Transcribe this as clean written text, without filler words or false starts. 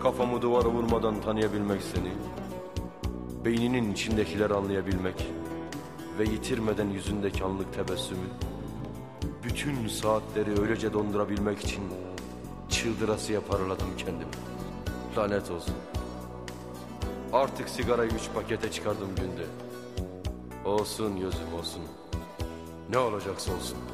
Kafamı duvara vurmadan tanıyabilmek seni, beyninin içindekileri anlayabilmek ve yitirmeden yüzündeki anlık tebessümü, bütün saatleri öylece dondurabilmek için çıldırasıya paraladım kendimi. Lanet olsun. Artık sigarayı 3 pakete çıkardım günde. Olsun gözüm olsun. Ne olacaksa olsun.